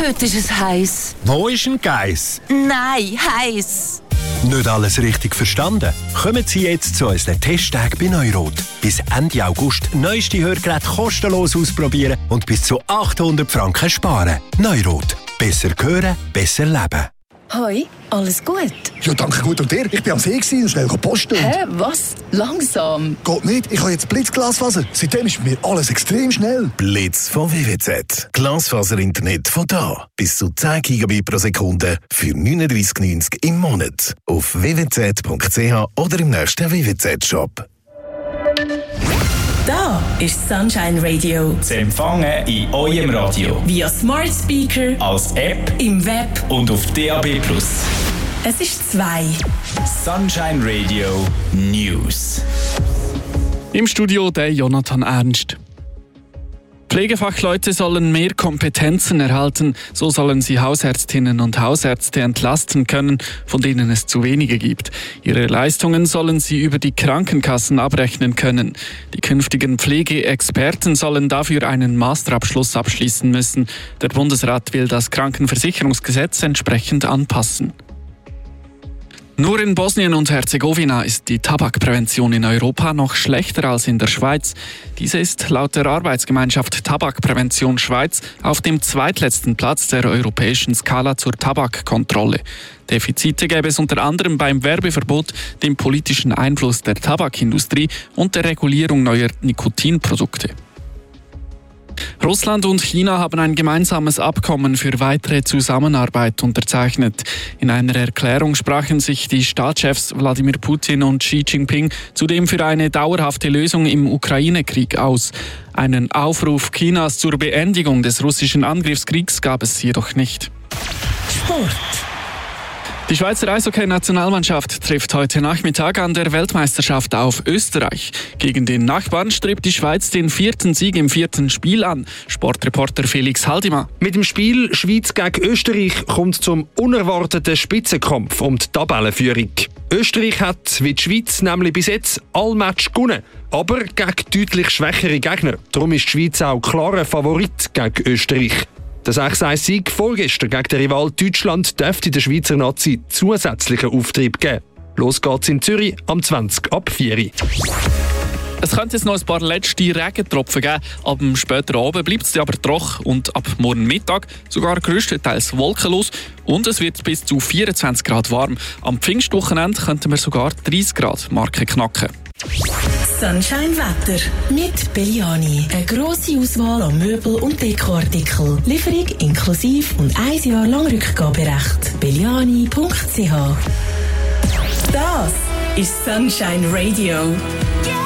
Heute ist es heiß. Wo ist ein Geiss? Nein, heiß. Nicht alles richtig verstanden? Kommen Sie jetzt zu unseren Testtagen bei Neurot. Bis Ende August neueste Hörgeräte kostenlos ausprobieren und bis zu 800 Franken sparen. Neurot. Besser hören, besser leben. Hoi, alles gut? Ja, danke gut. Und dir? Ich bin am See und schnell posten. Hä, was? Langsam? Geht nicht, ich habe jetzt Blitzglasfaser. Seitdem ist mir alles extrem schnell. Blitz von WWZ. Glasfaser-Internet von da. Bis zu 10 GB pro Sekunde für 39,90 im Monat. Auf www.zwz.ch oder im nächsten WWZ-Shop. Da ist Sunshine Radio. Zu empfangen in eurem Radio. Via Smart Speaker, als App, im Web und auf DAB+. Es ist 2. Sunshine Radio News. Im Studio der Jonathan Ernst. Pflegefachleute sollen mehr Kompetenzen erhalten. So sollen sie Hausärztinnen und Hausärzte entlasten können, von denen es zu wenige gibt. Ihre Leistungen sollen sie über die Krankenkassen abrechnen können. Die künftigen Pflegeexperten sollen dafür einen Masterabschluss abschließen müssen. Der Bundesrat will das Krankenversicherungsgesetz entsprechend anpassen. Nur in Bosnien und Herzegowina ist die Tabakprävention in Europa noch schlechter als in der Schweiz. Diese ist laut der Arbeitsgemeinschaft Tabakprävention Schweiz auf dem zweitletzten Platz der europäischen Skala zur Tabakkontrolle. Defizite gäbe es unter anderem beim Werbeverbot, dem politischen Einfluss der Tabakindustrie und der Regulierung neuer Nikotinprodukte. Russland und China haben ein gemeinsames Abkommen für weitere Zusammenarbeit unterzeichnet. In einer Erklärung sprachen sich die Staatschefs Wladimir Putin und Xi Jinping zudem für eine dauerhafte Lösung im Ukraine-Krieg aus. Einen Aufruf Chinas zur Beendigung des russischen Angriffskriegs gab es jedoch nicht. Sport. Die Schweizer Eishockey-Nationalmannschaft trifft heute Nachmittag an der Weltmeisterschaft auf Österreich. Gegen den Nachbarn strebt die Schweiz den 4. Sieg im 4. Spiel an. Sportreporter Felix Haldimann. Mit dem Spiel Schweiz gegen Österreich kommt zum unerwarteten Spitzenkampf um die Tabellenführung. Österreich hat, wie die Schweiz, nämlich bis jetzt alle Matches gewonnen, aber gegen deutlich schwächere Gegner. Darum ist die Schweiz auch klarer Favorit gegen Österreich. Der 6-1-Sieg vorgestern gegen den Rival Deutschland dürfte der Schweizer Nazi zusätzlichen Auftrieb geben. Los geht's in Zürich am 20 ab 4 Uhr. Es könnte jetzt noch ein paar letzte Regentropfen geben. Ab dem späteren Abend bleibt es aber trocken und ab morgen Mittag sogar grösstenteils wolkenlos. Und es wird bis zu 24 Grad warm. Am Pfingstwochenende könnten wir sogar 30 Grad Marke knacken. Sunshine Wetter mit Belliani. Eine grosse Auswahl an Möbel- und Dekoartikeln. Lieferung inklusive und 1 Jahr lang Rückgaberecht. belliani.ch. Das ist Sunshine Radio.